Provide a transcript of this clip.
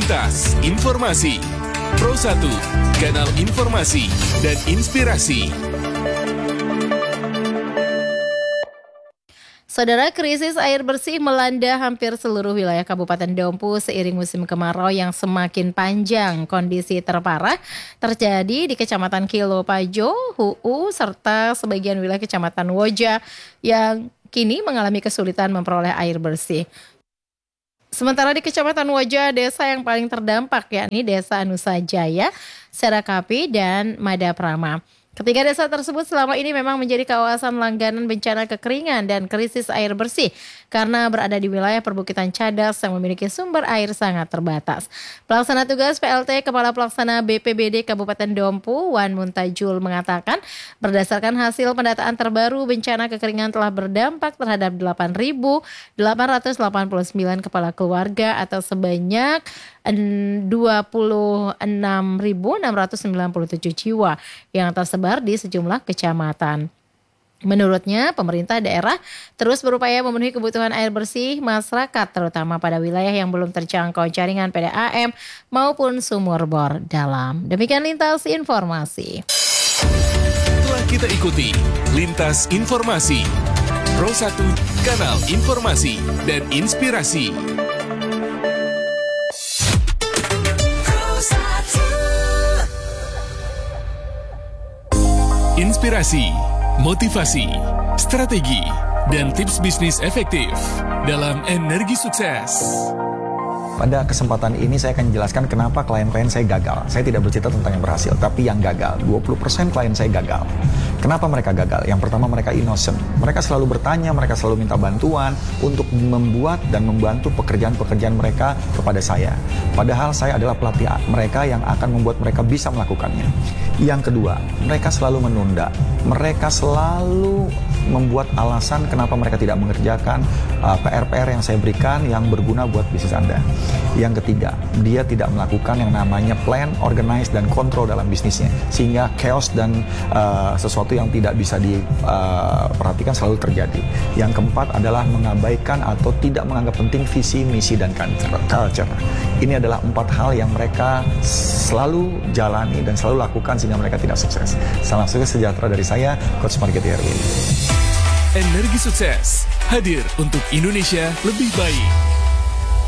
Lintas Informasi Pro 1, kanal informasi dan inspirasi. Saudara, krisis air bersih melanda hampir seluruh wilayah Kabupaten Dompu seiring musim kemarau yang semakin panjang. Kondisi terparah terjadi di Kecamatan Kilo Pajo, Huu, serta sebagian wilayah Kecamatan Woja yang kini mengalami kesulitan memperoleh air bersih. Sementara di Kecamatan Woja, desa yang paling terdampak yakni Desa Nusa Jaya, Serakapi, dan Madaprama. Ketiga desa tersebut selama ini memang menjadi kawasan langganan bencana kekeringan dan krisis air bersih karena berada di wilayah perbukitan cadas yang memiliki sumber air sangat terbatas. Pelaksana tugas PLT Kepala Pelaksana BPBD Kabupaten Dompu, Wan Muntajul, mengatakan berdasarkan hasil pendataan terbaru bencana kekeringan telah berdampak terhadap 8.889 kepala keluarga atau sebanyak 26.697 jiwa yang tersebar di sejumlah kecamatan. Menurutnya, pemerintah daerah terus berupaya memenuhi kebutuhan air bersih masyarakat, terutama pada wilayah yang belum terjangkau jaringan PDAM maupun sumur bor dalam. Demikian Lintas Informasi. Telah kita ikuti Lintas Informasi Pro 1, kanal informasi dan inspirasi. Inspirasi, motivasi, strategi, dan tips bisnis efektif dalam Energi Sukses. Pada kesempatan ini saya akan jelaskan kenapa klien-klien saya gagal. Saya tidak bercerita tentang yang berhasil, tapi yang gagal. 20% klien saya gagal. Kenapa mereka gagal? Yang pertama, mereka innocent. Mereka selalu bertanya, mereka selalu minta bantuan untuk membuat dan membantu pekerjaan-pekerjaan mereka kepada saya. Padahal saya adalah pelatih mereka yang akan membuat mereka bisa melakukannya. Yang kedua, mereka selalu menunda. Mereka selalu membuat alasan kenapa mereka tidak mengerjakan PR-PR yang saya berikan yang berguna buat bisnis Anda. Yang ketiga, dia tidak melakukan yang namanya plan, organize, dan kontrol dalam bisnisnya. Sehingga chaos dan sesuatu yang tidak bisa diperhatikan selalu terjadi. Yang keempat adalah mengabaikan atau tidak menganggap penting visi, misi, dan culture. Ini adalah 4 hal yang mereka selalu jalani dan selalu lakukan sehingga mereka tidak sukses. Salam sukses sejahtera dari saya, Coach Margeti Erwin. Energi Sukses hadir untuk Indonesia lebih baik.